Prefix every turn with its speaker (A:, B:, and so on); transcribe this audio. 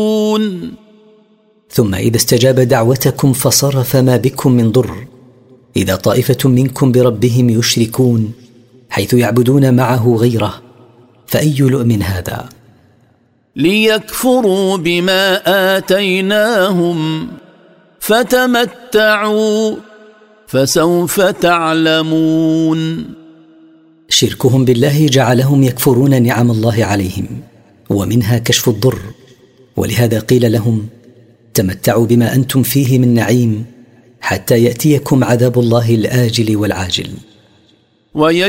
A: ثم إذا استجاب دعوتكم فصرف ما بكم من ضر، إذا طائفة منكم بربهم يشركون حيث يعبدون معه غيره، فأي لؤم هذا؟
B: ليكفروا بما آتيناهم فتمتعوا فسوف تعلمون.
A: شركهم بالله جعلهم يكفرون نعم الله عليهم، ومنها كشف الضر، ولهذا قيل لهم تمتعوا بما أنتم فيه من نعيم حتى يأتيكم عذاب الله الآجل والعاجل.